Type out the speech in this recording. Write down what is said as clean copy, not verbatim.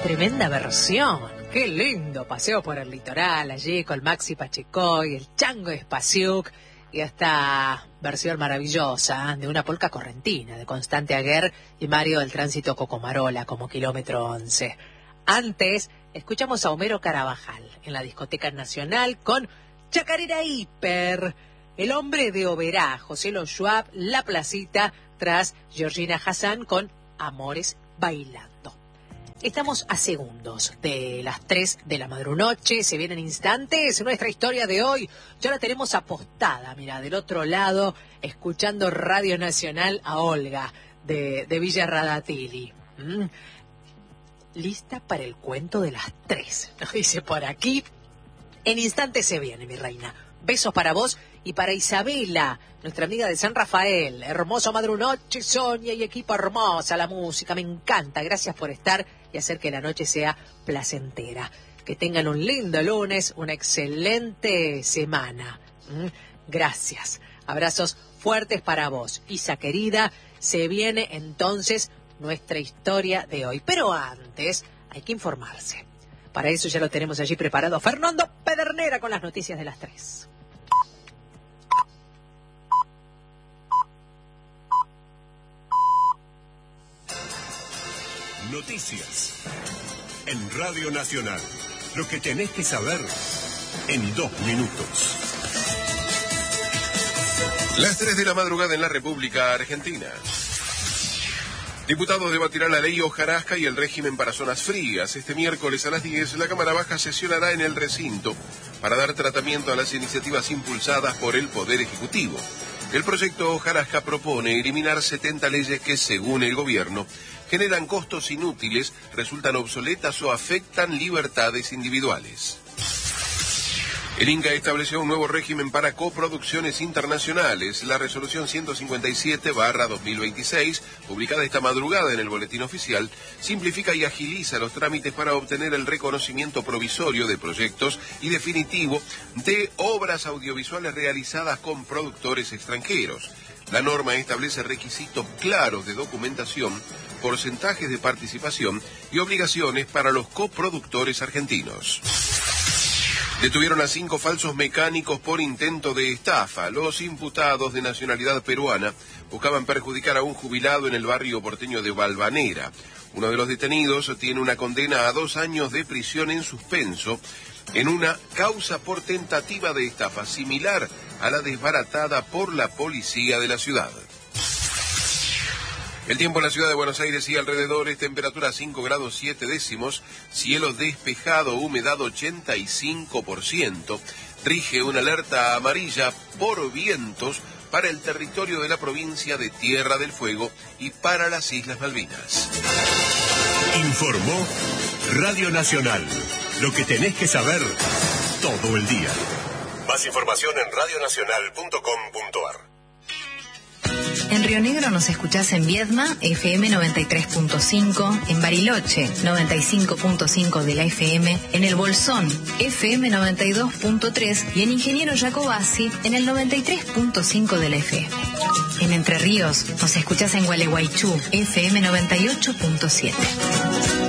Tremenda versión. Qué lindo paseo por el litoral, allí con Maxi Pachecoy, el Chango Espasiuk y esta versión maravillosa de una polca correntina de Constante Aguer y Mario del Tránsito Cocomarola como Kilómetro 11. Antes, escuchamos a Homero Carabajal en la Discoteca Nacional con Chacarera Hiper, El Hombre de Oberá, José Lo Schwab, La Placita, tras Georgina Hassan con Amores Bailando. Estamos a segundos de las 3 de la madrunoche, se vienen instantes, nuestra historia de hoy ya la tenemos apostada, mira, del otro lado, escuchando Radio Nacional a Olga de Villa Radatili. Lista para el cuento de las 3, nos dice por aquí. En instantes se viene, mi reina. Besos para vos y para Isabela, nuestra amiga de San Rafael. Hermoso madrunoche, Sonia y equipo hermosa, la música, me encanta. Gracias por estar y hacer que la noche sea placentera. Que tengan un lindo lunes, una excelente semana. Gracias. Abrazos fuertes para vos. Isa querida, se viene entonces nuestra historia de hoy. Pero antes hay que informarse. Para eso ya lo tenemos allí preparado Fernando Pedernera con las noticias de las 3. Noticias en Radio Nacional. Lo que tenés que saber en 2 minutos. Las 3 de la madrugada en la República Argentina. Diputados debatirán la ley hojarasca y el régimen para zonas frías. Este miércoles a las 10, la Cámara Baja sesionará en el recinto para dar tratamiento a las iniciativas impulsadas por el Poder Ejecutivo. El proyecto hojarasca propone eliminar 70 leyes que, según el gobierno, generan costos inútiles, resultan obsoletas o afectan libertades individuales. El Inca estableció un nuevo régimen para coproducciones internacionales. La resolución 157/2026, publicada esta madrugada en el Boletín Oficial, simplifica y agiliza los trámites para obtener el reconocimiento provisorio de proyectos y definitivo de obras audiovisuales realizadas con productores extranjeros. La norma establece requisitos claros de documentación, porcentajes de participación y obligaciones para los coproductores argentinos. Detuvieron a 5 falsos mecánicos por intento de estafa. Los imputados de nacionalidad peruana buscaban perjudicar a un jubilado en el barrio porteño de Valvanera. Uno de los detenidos tiene una condena a 2 años de prisión en suspenso en una causa por tentativa de estafa similar a la desbaratada por la policía de la ciudad. El tiempo en la ciudad de Buenos Aires y alrededores, temperatura 5 grados 7 décimos, cielo despejado, humedad 85%, rige una alerta amarilla por vientos para el territorio de la provincia de Tierra del Fuego y para las Islas Malvinas. Informó Radio Nacional, lo que tenés que saber todo el día. Más información en radionacional.com.ar. En Río Negro nos escuchás en Viedma, FM 93.5, en Bariloche, 95.5 de la FM, en El Bolsón, FM 92.3 y en Ingeniero Jacobasi, en el 93.5 de la FM. En Entre Ríos nos escuchás en Gualeguaychú, FM 98.7.